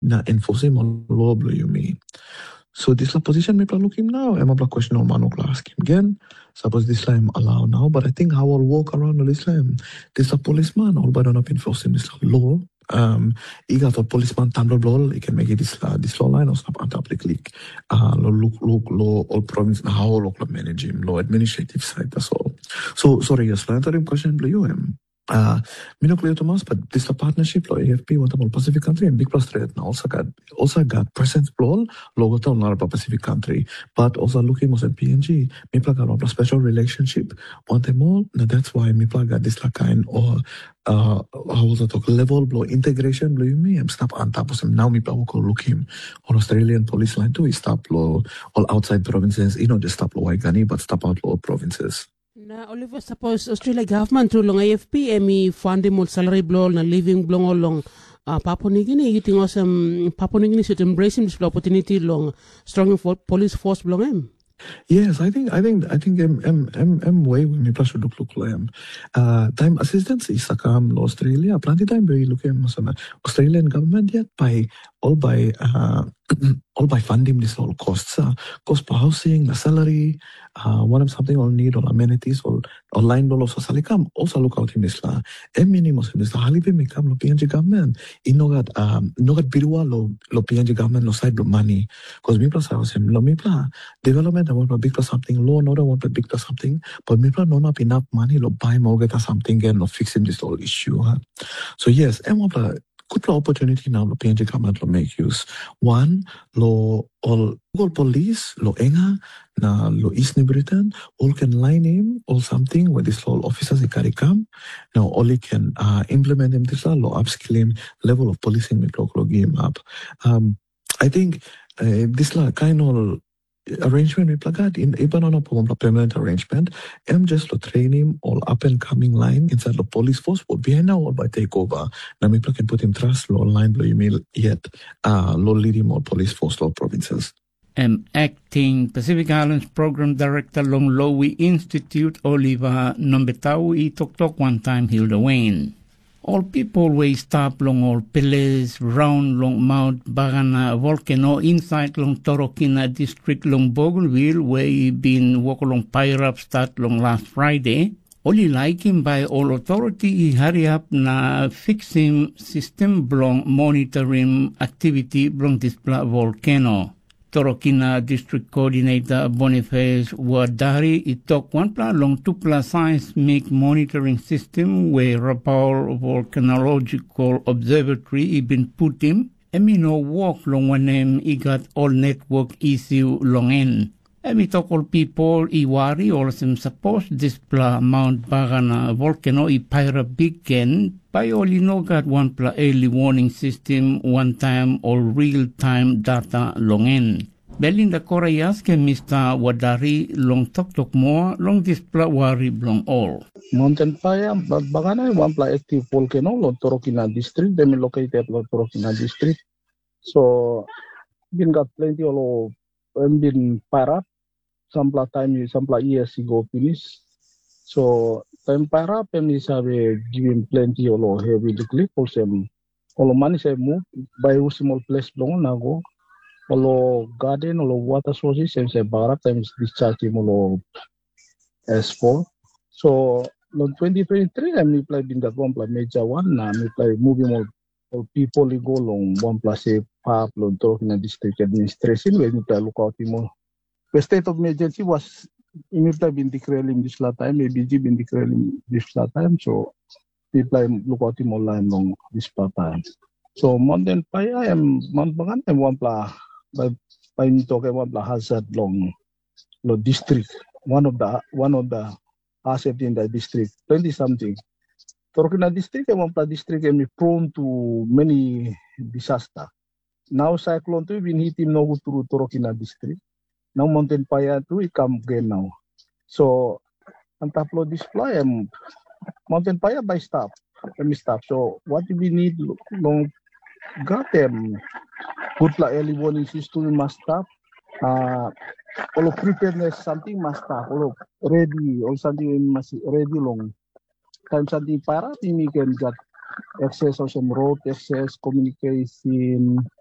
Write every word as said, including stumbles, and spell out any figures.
na enforce mo law blo you mean. So this la position me plan look him now. I'm a question on man ask him again. Suppose this time allow now, but I think how I'll walk around all this time. This a policeman, all by not enforcing this law. Um, he got a policeman tumble blow. He can make it this uh, this law line or stop and tap click. Uh, look look law all province now how local manage him law administrative side. That's all. So sorry, yes, I answer him question blue you him. Uh, me no clear to mas, but this a partnership lo A F P what about Pacific country and Big Plus Trade now also got also got presence blow logo to not about Pacific country, but also looking at P N G. Me plug got a special relationship on them all. Now that's why me plug got this like kind or uh how was it talk level blow integration blow you me I'm stop on top of him now me plug go look him on Australian police line too. He stop low all outside provinces, you know just stop low Waigani but stop out low provinces. Na Oliver, suppose Australia government through long A F P emi funding mo salary blow na living blow along uh, Papua New Guinea. You think awesome Papua New Guinea should embrace this opportunity long strong for police force blow em. Yes, I think I think I think I'm I'm I'm I'm way when me plus look look like uh time assistance is a come Australia. Plenty time we look at Australian government yet by all by uh all by funding this all costs uh, cost per housing, the salary, uh one of something all need all amenities all online all also salikam also look out in this la e minimum in this halibe me come lo P N G government inogat um nogat birua lo lo P N G government lo side lo money because me plus I was him lo me plus development I want to big plus something low no I want to big plus something but me plus not up enough money lo buy more get something and lo fixing this whole issue huh? So yes I want to good opportunity now lo P N G government lo make use one lo all all police lo enga na lo East New Britain all can line him or something where this all officers carry come now all he can uh, implement him this law upskill him level of policing me lo give him up. um I think uh, this la kind of arrangement we plug out in even on a permanent arrangement I'm just to train him all up and coming line inside the police force will be now or by takeover now we can put him trust law line blow email yet uh law lead him or police force law provinces. Um, acting Pacific Islands Program Director long Lowy Institute Oliver Nombetau I talk talk one time Hilda Wayne. All people way stop long all pillars round long Mount Bagana volcano inside long Torokina district long Bougainville where he been walk along Pirap start long last Friday. Only like him by all authority he hurry up na fix him system blong monitoring activity blong this volcano. Torokina District Coordinator Boniface Wadari it took one plan long two plus seismic monitoring system where Rapal Volcanological Observatory he been put him. Emi no walk long one name he got all network issue long end. Emi talk all people I worry all some suppose this pla Mount Bagana volcano I pyra beacon by all you know got one pla early warning system one time or real time data long end. Belinda Corayas ke Mister Wadari long talk talk more long this pla worry long all. Mountain fire Bagana one pla active volcano lo Torokina district them located lo Torokina district. So been got plenty of been pyra sampla time sampla years ago finish. So time para pemi sabe giving plenty olo heavy clip also olo money say move by small place long nago olo garden olo water sources and say bara times discharge olo S four. So in twenty twenty-three I me play in that one play major one na me play moving all, all people go long one plus a park lo talk in a district administration where me play look out more. The state of emergency was immediately been declared in this last time, maybe been declared in this last time, so people look at him online long this last time. So Mountain Fire I am Mount Bagan and one pla by by me talking one pla hazard long lo district. One of the one of the hazard in the district, twenty something. Torokina district and one pla district and prone to many disaster. Now cyclone to been hitting no through Torokina district. Now Mountain Fire too it come again now. So on top of display um, Mountain Fire by stop. Let me stop. So what do we need long got them good like early warning system must stop. Uh all of preparedness something must stop. All of ready or something must ready long. Time something para we can get access or some road access communication